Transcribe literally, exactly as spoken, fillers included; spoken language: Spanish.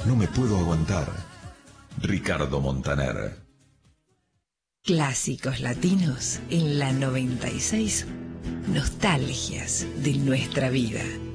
no me puedo aguantar. Ricardo Montaner. Clásicos latinos en la noventa y seis. Nostalgias de nuestra vida.